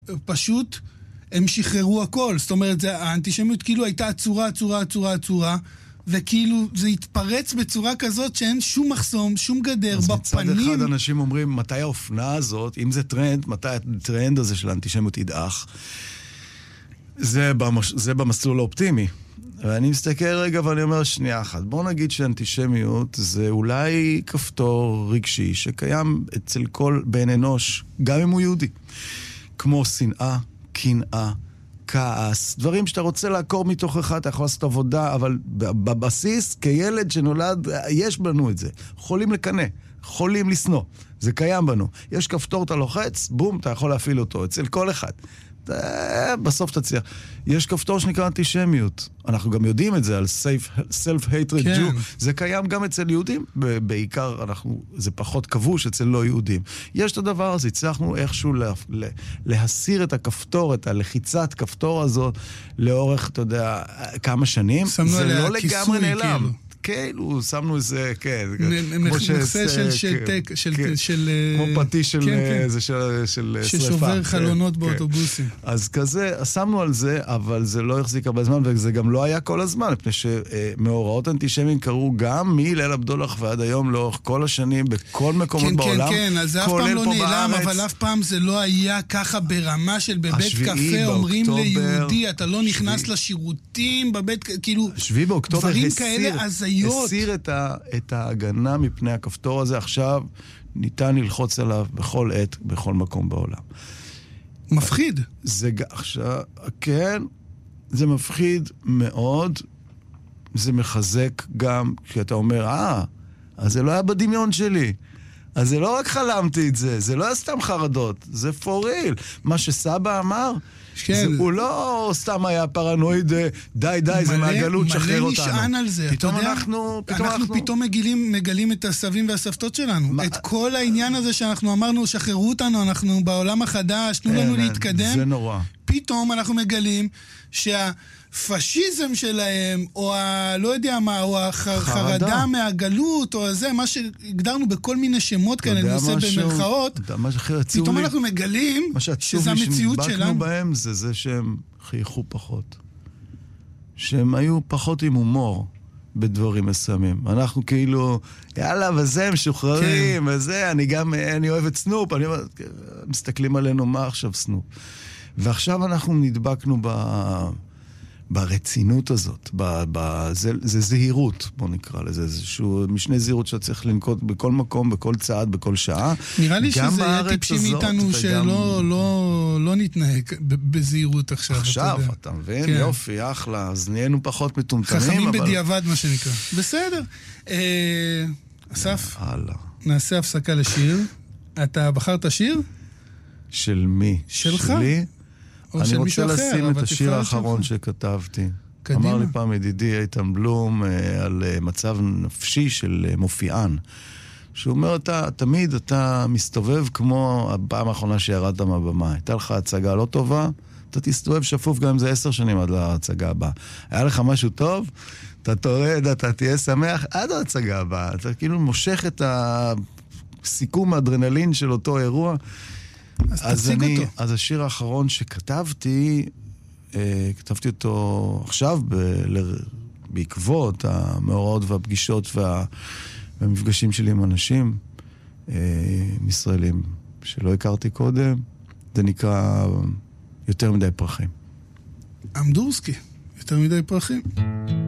פשוט הם שחררו הכל. זאת אומרת, האנטישמיות כאילו הייתה עצורה, וכאילו זה התפרץ בצורה כזאת שאין שום מחסום, שום גדר בפנים. אז מצד אחד אנשים אומרים, מתי האופנה הזאת, אם זה טרנד, מתי הטרנד הזה של האנטישמיות ידעך? זה במסלול האופטימי. ואני מסתכל רגע ואני אומר שנייה אחת. בוא נגיד שאנטישמיות זה אולי כפתור רגשי שקיים אצל כל בן אנוש, גם אם הוא יהודי. כמו שנאה, קנאה, כעס, דברים שאתה רוצה לעקור מתוכך, אתה יכול לעשות עבודה, אבל בבסיס, כילד שנולד, יש בנו את זה. יכולים לקנא, יכולים לסנוע. זה קיים בנו. יש כפתור, אתה לוחץ, בום, אתה יכול להפעיל אותו. אצל כל אחד. בסוף תצליח. יש כפתור שנקרא אנטישמיות. אנחנו גם יודעים את זה על self-hatred Jew. זה קיים גם אצל יהודים. בעיקר זה פחות כבוש אצל לא יהודים. יש את הדבר הזה. הצלחנו איכשהו להסיר את הכפתור, את הלחיצת כפתור הזאת, לאורך, אתה יודע, כמה שנים. זה לא לגמרי נעלם. כאילו, שמנו איזה, כן. מכסה של כמו פטיש של שריפה. ששובר חלונות באוטובוסים. אז כזה, שמנו על זה, אבל זה לא החזיק הרבה זמן, וזה גם לא היה כל הזמן, מפני שמאורעות אנטישמיים קרו גם מליל הבדולח ועד היום, לאורך כל השנים, בכל מקומות בעולם. כן, אז זה אף פעם לא נעלם, אבל אף פעם זה לא היה ככה ברמה של בבית קפה, אומרים ליהודי, אתה לא נכנס לשירותים, בבית, כאילו, דברים כאלה הסיר את ההגנה מפני הכפתור הזה. עכשיו ניתן ללחוץ עליו בכל עת, בכל מקום בעולם. מפחיד. זה עכשיו, כן, זה מפחיד מאוד. זה מחזק גם כשאתה אומר, אז זה לא היה בדמיון שלי. אז זה לא רק חלמתי את זה, זה לא היה סתם חרדות, זה for real. מה שסבא אמר, כן. הוא לא סתם היה פרנואיד, די, זה מהגלות, שחרר אותנו. מלא נשען על זה. פתאום אנחנו פתאום מגלים את הסבים והסבתות שלנו. את כל העניין הזה שאנחנו אמרנו, שחררו אותנו, אנחנו בעולם החדש, תנו לנו להתקדם. זה נורא. פתאום אנחנו מגלים שהפשיזם שלהם, או לא יודע מה, או החרדה מהגלות, או זה, מה שהגדרנו בכל מיני שמות כאלה, נושא במרכאות, פתאום אנחנו מגלים שזה המציאות שלנו. שנדבקנו בהם זה שהם חייכו פחות. שהם היו פחות עם הומור בדברים מסוימים. אנחנו כאילו, יאללה, וזה, הם שוחררים, וזה, אני אוהב את סנופ, מסתכלים עלינו, מה עכשיו סנופ? ועכשיו אנחנו נדבקנו ברצינות הזאת, זה זהירות, בוא נקרא לזה, איזשהו משנה זהירות שאתה צריך לנקוט בכל מקום, בכל צעד, בכל שעה. נראה לי שזה יהיה טיפשים מאיתנו שלא נתנהג בזהירות עכשיו. עכשיו, אתה מבין? יופי, אחלה, אז נהיינו פחות מטומטמים. חכמים בדיעבד, מה שנקרא. בסדר. אסף, נעשה הפסקה לשיר. אתה בחרת שיר? של מי? שלך? שלי? אני רוצה לשים את השיר האחרון שכתבתי. אמר לי פעם ידידי איתן בלום על מצב נפשי של מופיען. שהוא אומר, תמיד אתה מסתובב כמו הפעם האחרונה שירדת מהבמה. הייתה לך הצגה לא טובה, אתה תסתובב שפוף גם אם זה 10 שנים עד להצגה הבאה. היה לך משהו טוב, אתה תורד, אתה תהיה שמח עד ההצגה הבאה. אתה כאילו מושך את הסיכום האדרנלין של אותו אירוע. אז השיר האחרון שכתבתי, כתבתי אותו עכשיו בעקבות המאורעות והפגישות והמפגשים שלי עם אנשים ישראלים שלא הכרתי קודם. זה נקרא יותר מדי פרחים. אמדורסקי, יותר מדי פרחים.